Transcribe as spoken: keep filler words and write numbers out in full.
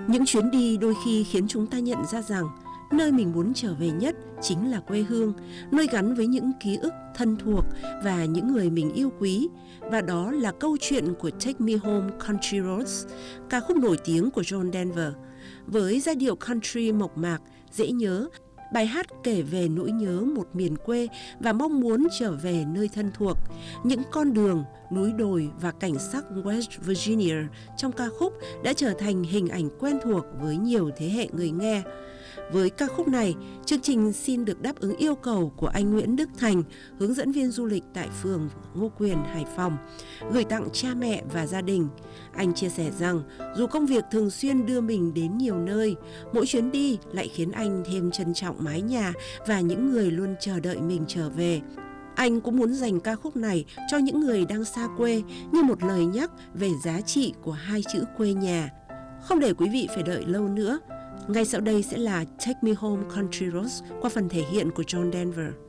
Những chuyến đi đôi khi khiến chúng ta nhận ra rằng nơi mình muốn trở về nhất chính là quê hương, nơi gắn với những ký ức thân thuộc và những người mình yêu quý. Và đó là câu chuyện của Take Me Home Country Roads, ca khúc nổi tiếng của John Denver. Với giai điệu country mộc mạc, dễ nhớ, bài hát kể về nỗi nhớ một miền quê và mong muốn trở về nơi thân thuộc. Những con đường, núi đồi và cảnh sắc West Virginia trong ca khúc đã trở thành hình ảnh quen thuộc với nhiều thế hệ người nghe. Với ca khúc này, chương trình xin được đáp ứng yêu cầu của anh Nguyễn Đức Thành, hướng dẫn viên du lịch tại phường Ngô Quyền, Hải Phòng, gửi tặng cha mẹ và gia đình. Anh chia sẻ rằng dù công việc thường xuyên đưa mình đến nhiều nơi, mỗi chuyến đi lại khiến anh thêm trân trọng mái nhà và những người luôn chờ đợi mình trở về. Anh cũng muốn dành ca khúc này cho những người đang xa quê như một lời nhắc về giá trị của hai chữ quê nhà. Không để quý vị phải đợi lâu nữa, ngay sau đây sẽ là Take Me Home Country Roads qua phần thể hiện của John Denver.